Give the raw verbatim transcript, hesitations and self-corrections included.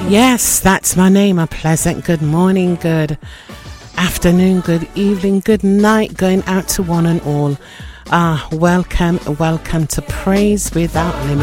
Yes, that's my name. A pleasant good morning, good afternoon, good evening, good night going out to one and all. Ah, welcome, welcome to Praise Without Limits.